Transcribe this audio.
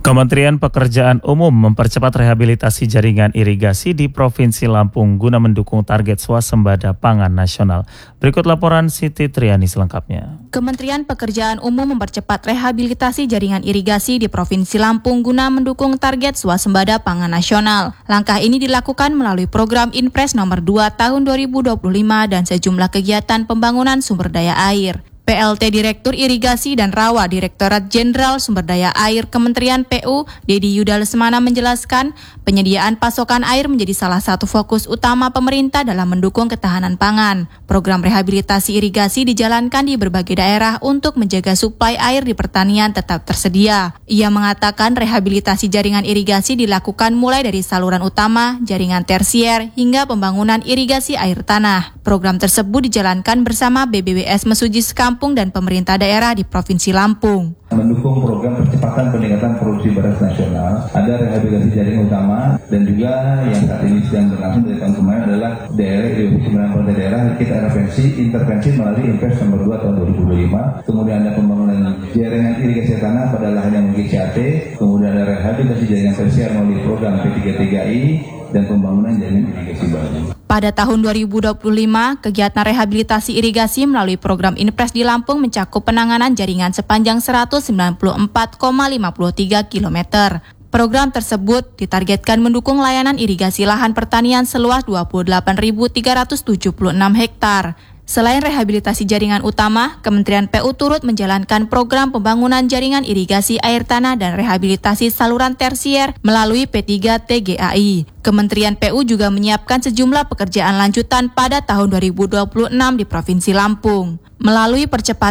Kementerian Pekerjaan Umum mempercepat rehabilitasi jaringan irigasi di Provinsi Lampung guna mendukung target swasembada pangan nasional. Berikut laporan Siti Triani selengkapnya. Kementerian Pekerjaan Umum mempercepat rehabilitasi jaringan irigasi di Provinsi Lampung guna mendukung target swasembada pangan nasional. Langkah ini dilakukan melalui program Inpres nomor 2 tahun 2025 dan sejumlah kegiatan pembangunan sumber daya air. PLT Direktur Irigasi dan Rawa Direktorat Jenderal Sumber Daya Air Kementerian PU, Dedi Yuda Lesmana menjelaskan, penyediaan pasokan air menjadi salah satu fokus utama pemerintah dalam mendukung ketahanan pangan. Program rehabilitasi irigasi dijalankan di berbagai daerah untuk menjaga suplai air di pertanian tetap tersedia. Ia mengatakan rehabilitasi jaringan irigasi dilakukan mulai dari saluran utama, jaringan tersier, hingga pembangunan irigasi air tanah. Program tersebut dijalankan bersama BBWS Mesujis Kampung dan pemerintah daerah di Provinsi Lampung. Mendukung program percepatan peningkatan produksi beras nasional, ada rehabilitasi jaringan utama dan juga yang saat ini sedang berlangsung dari tahun kemarin adalah daerah di daerah kita intervensi melalui Inpres nomor 2 tahun 2025. Kemudian ada pembangunan jaringan irigasi tanah pada lahan yang memiliki CAT, kemudian ada rehabilitasi jaringan tersier melalui program P33I dan pembangunan jaringan irigasi baru. Pada tahun 2025, kegiatan rehabilitasi irigasi melalui program Inpres di Lampung mencakup penanganan jaringan sepanjang 194,53 km. Program tersebut ditargetkan mendukung layanan irigasi lahan pertanian seluas 28.376 hektar. Selain rehabilitasi jaringan utama, Kementerian PU turut menjalankan program pembangunan jaringan irigasi air tanah dan rehabilitasi saluran tersier melalui P3TGAI. Kementerian PU juga menyiapkan sejumlah pekerjaan lanjutan pada tahun 2026 di Provinsi Lampung. Melalui percepatan